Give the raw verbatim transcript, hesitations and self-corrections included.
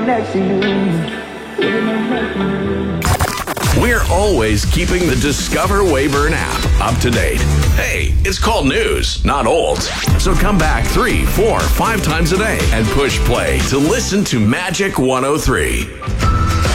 next to you. We're always keeping the Discover Wayburn app up to date. Hey, it's called news, not old. So come back three, four, five times a day and push play to listen to Magic one oh three.